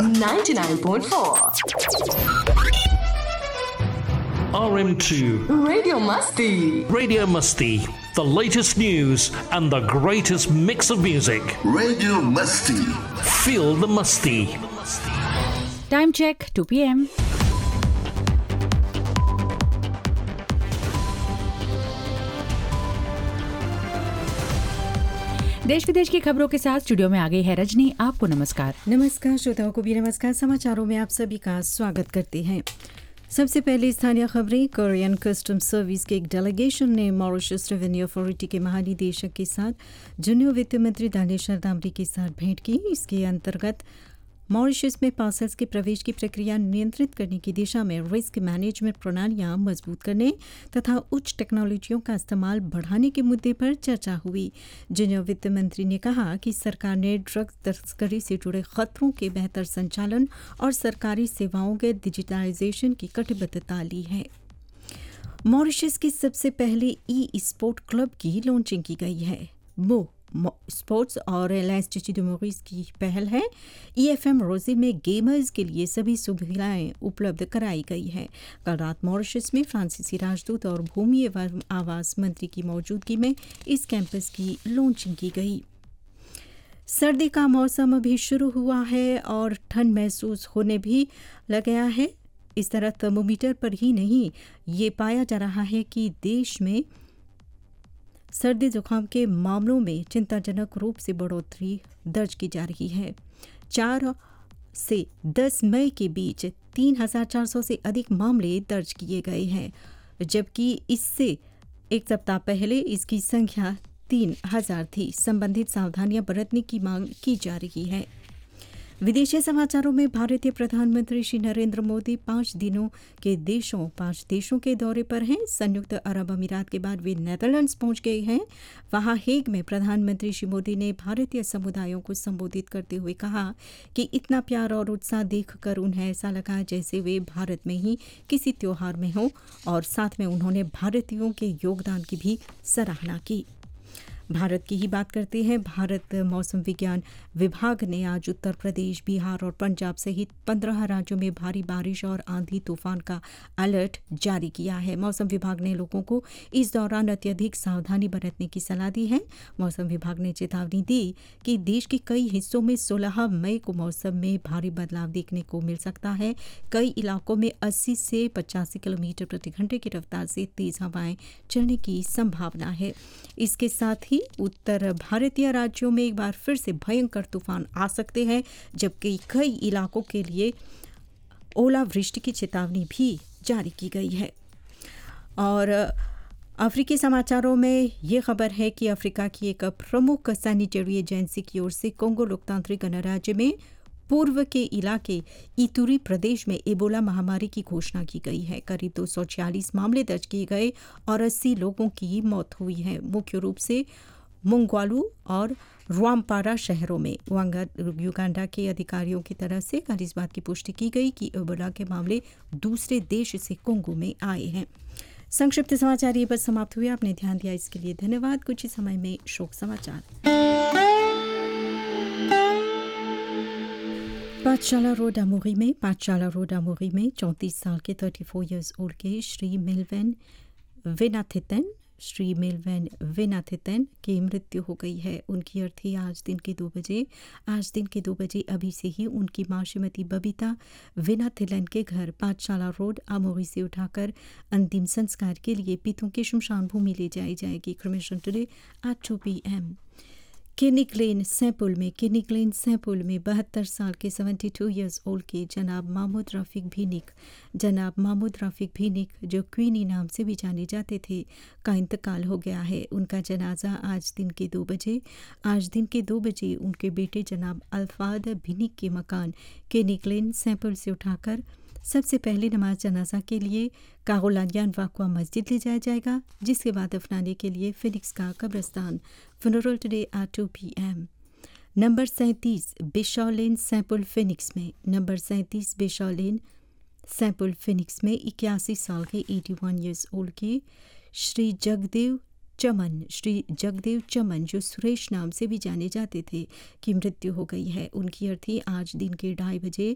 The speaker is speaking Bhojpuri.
99.4 RM2 Radio Masti. Radio Musty, the latest news and the greatest mix of music. Radio Musty. Feel the musty. Time check 2 p.m. देश विदेश की खबरों के साथ स्टूडियो में आ गई है रजनी। आपको नमस्कार। नमस्कार श्रोताओं को भी नमस्कार। समाचारों में आप सभी का स्वागत करते हैं। सबसे पहले स्थानीय खबरें। कोरियन कस्टम सर्विस के एक डेलीगेशन ने मॉरिशस रेवेन्यू अथॉरिटी के महानिदेशक के साथ जूनियर वित्त मंत्री दानिश दामरी के साथ भेंट की। इसके अंतर्गत मॉरिशस में पार्सल्स के प्रवेश की प्रक्रिया नियंत्रित करने की दिशा में रिस्क मैनेजमेंट प्रणालियां मजबूत करने तथा उच्च टेक्नोलॉजियों का इस्तेमाल बढ़ाने के मुद्दे पर चर्चा हुई। जूनियर वित्त मंत्री ने कहा कि सरकार ने ड्रग्स तस्करी से जुड़े खतरों के बेहतर संचालन और सरकारी सेवाओं के डिजिटाइजेशन की कटिबद्धता ली है। मॉरिशस की सबसे पहले ई स्पोर्ट क्लब की लॉन्चिंग की गई है। वो स्पोर्ट्स और एलएसटीसी de Maurice की पहल है। EFM रोजी में गेमर्स के लिए सभी सुविधाएं उपलब्ध कराई गई है। कल रात मॉरिशस में फ्रांसीसी राजदूत और भूमि एवं आवास मंत्री की मौजूदगी में इस कैंपस की लॉन्चिंग की गई। सर्दी का मौसम अभी शुरू हुआ है और ठंड महसूस होने भी लग गया है। इस तरह थर्मोमीटर पर ही नहीं, ये पाया जा रहा है कि देश में सर्दी जुकाम के मामलों में चिंताजनक रूप से बढ़ोतरी दर्ज की जा रही है। 4 से 10 मई के बीच 3,400 से अधिक मामले दर्ज किए गए हैं, जबकि इससे एक सप्ताह पहले इसकी संख्या 3,000 थी। संबंधित सावधानियां बरतने की मांग की जा रही है। विदेशी समाचारों में भारतीय प्रधानमंत्री श्री नरेंद्र मोदी 5 देशों के दौरे पर हैं। संयुक्त अरब अमीरात के बाद वे नेदरलैंड्स पहुंच गए हैं। वहां हेग में प्रधानमंत्री श्री मोदी ने भारतीय समुदायों को संबोधित करते हुए कहा कि इतना प्यार और उत्साह देखकर उन्हें ऐसा लगा जैसे वे भारत में ही किसी त्योहार में हों, और साथ में उन्होंने भारतीयों के योगदान की भी सराहना की। भारत की ही बात करते हैं। भारत मौसम विज्ञान विभाग ने आज उत्तर प्रदेश, बिहार और पंजाब सहित 15 राज्यों में भारी बारिश और आंधी तूफान का अलर्ट जारी किया है। मौसम विभाग ने लोगों को इस दौरान अत्यधिक सावधानी बरतने की सलाह दी है। मौसम विभाग ने चेतावनी दी कि देश के कई हिस्सों में 16 मई को मौसम में भारी बदलाव देखने को मिल सकता है। कई इलाकों में 80 से 85 किलोमीटर प्रति घंटे की रफ्तार से तेज हवाएं चलने की संभावना है। इसके साथ ही उत्तर भारतीय राज्यों में एक बार फिर से भयंकर तूफान आ सकते हैं, जबकि कई इलाकों के लिए ओलावृष्टि की चेतावनी भी जारी की गई है। और अफ्रीकी समाचारों में ये खबर है कि अफ्रीका की एक प्रमुख सैनिटरी एजेंसी की ओर से कोंगो लोकतांत्रिक गणराज्य में पूर्व के इलाके इतूरी प्रदेश में एबोला महामारी की घोषणा की गई है। करीब 246 मामले दर्ज किए गए और 80 लोगों की मौत हुई है। मुख्य रूप से मुंगवालू और रुआम्पारा शहरों में। युगांडा के अधिकारियों की तरफ से कल इस बात की पुष्टि की गई कि एबोला के मामले दूसरे देश से कोंगो में आए हैं। संक्षिप्त समाचार ये बस समाप्त हुए। आपने ध्यान दिया इसके लिए धन्यवाद। कुछ ही समय में शोक समाचार। पाठशाला रोड अमोरी में 34 साल के 34 इयर्स ओल्ड के श्री मिलवेन वेनाथितन की मृत्यु हो गई है। उनकी अर्थी आज दिन के 2 बजे अभी से ही उनकी मां श्रीमती बबीता वेनाथिलन के घर पाठशाला रोड अमोरी से उठाकर अंतिम संस्कार के लिए पीतों की शमशान भूमि ले जाई जाएगी। Cremation today at 2 PM। किनिक लेन सैंपुल में 72 साल के 72 इयर्स ओल्ड के जनाब महमूद रफीक भीनिक जो क्वीनी नाम से भी जाने जाते थे का इंतकाल हो गया है। उनका जनाजा आज दिन के 2 बजे उनके बेटे जनाब अल्फाद भीनिक के मकान किनिक लेन सैंपुल से उठाकर सबसे पहले नमाज जनाजा के लिए कागोलानियान वाकवा मस्जिद ले जाया जाएगा, जिसके बाद दफनाने के लिए फिनिक्स का कब्रिस्तान। Funeral today at 2 PM। Number 37 बिशॉ lane सैंपुल Phoenix में 81 साल के 81 इयर्स ओल्ड के श्री जगदेव चमन जो सुरेश नाम से भी जाने जाते थे की मृत्यु हो गई है। उनकी अर्थी आज दिन के 2:30 बजे